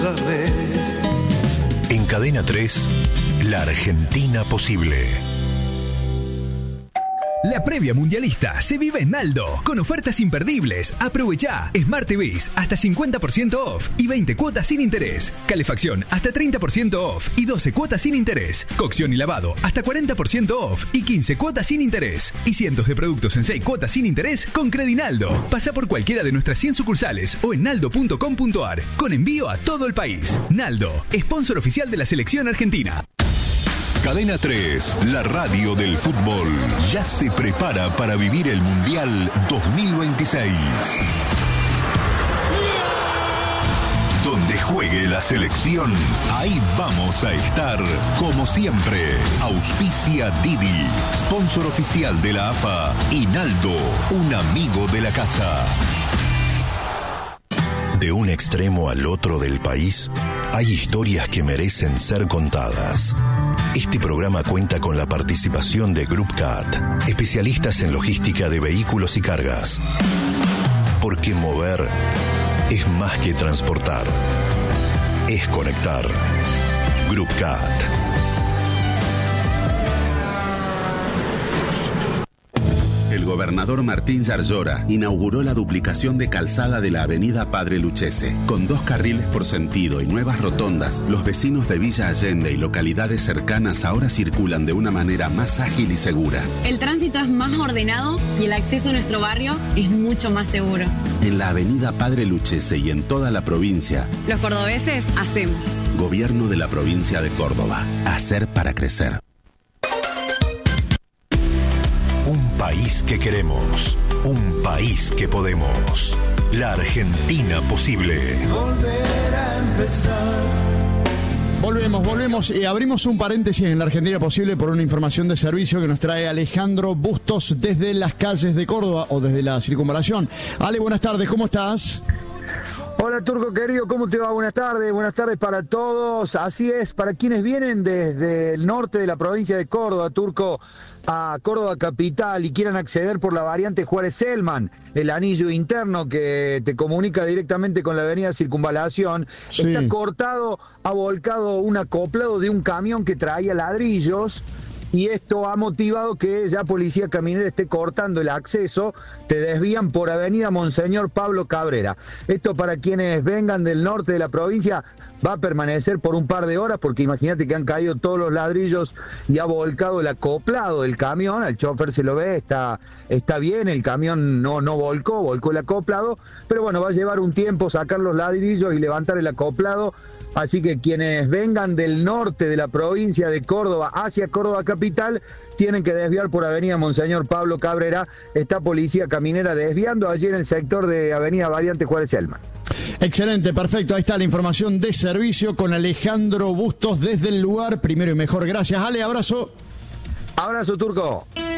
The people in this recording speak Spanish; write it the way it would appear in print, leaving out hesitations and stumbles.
En Cadena 3, La Argentina Posible. La previa mundialista se vive en Naldo, con ofertas imperdibles. Aprovechá Smart TVs hasta 50% off y 20 cuotas sin interés. Calefacción hasta 30% off y 12 cuotas sin interés. Cocción y lavado hasta 40% off y 15 cuotas sin interés. Y cientos de productos en 6 cuotas sin interés con Credinaldo. Pasá por cualquiera de nuestras 100 sucursales o en naldo.com.ar, con envío a todo el país. Naldo, sponsor oficial de la selección argentina. Cadena 3, la radio del fútbol, ya se prepara para vivir el Mundial 2026. Donde juegue la selección, ahí vamos a estar, como siempre. Auspicia Didi, sponsor oficial de la AFA, y Naldo, un amigo de la casa. De un extremo al otro del país, hay historias que merecen ser contadas. Este programa cuenta con la participación de Group CAT, especialistas en logística de vehículos y cargas. Porque mover es más que transportar, es conectar. Group CAT. El gobernador Martín Yarlora inauguró la duplicación de calzada de la avenida Padre Lucchese. Con 2 carriles por sentido y nuevas rotondas, los vecinos de Villa Allende y localidades cercanas ahora circulan de una manera más ágil y segura. El tránsito es más ordenado y el acceso a nuestro barrio es mucho más seguro. En la avenida Padre Lucchese y en toda la provincia, los cordobeses hacemos. Gobierno de la provincia de Córdoba. Hacer para crecer. Un país que queremos, un país que podemos. La Argentina Posible. Volver a empezar. Volvemos y abrimos un paréntesis en La Argentina Posible por una información de servicio que nos trae Alejandro Bustos desde las calles de Córdoba o desde la circunvalación. Ale, buenas tardes, ¿cómo estás? Hola Turco querido, ¿cómo te va? Buenas tardes para todos. Así es, para quienes vienen desde el norte de la provincia de Córdoba, Turco, a Córdoba capital y quieran acceder por la variante Juárez-Selman, el anillo interno que te comunica directamente con la avenida Circunvalación, sí. Está cortado, ha volcado un acoplado de un camión que traía ladrillos. Y esto ha motivado que ya Policía Caminera esté cortando el acceso, te desvían por avenida Monseñor Pablo Cabrera. Esto para quienes vengan del norte de la provincia va a permanecer por un par de horas, porque imagínate que han caído todos los ladrillos y ha volcado el acoplado del camión, al chofer se lo ve, está bien, el camión no volcó el acoplado, pero bueno, va a llevar un tiempo sacar los ladrillos y levantar el acoplado. Así que quienes vengan del norte de la provincia de Córdoba hacia Córdoba capital tienen que desviar por avenida Monseñor Pablo Cabrera. Está Policía Caminera desviando allí en el sector de avenida Variante Juárez-Selman. Excelente, perfecto. Ahí está la información de servicio con Alejandro Bustos desde el lugar. Primero y mejor. Gracias, Ale. Abrazo. Abrazo, Turco.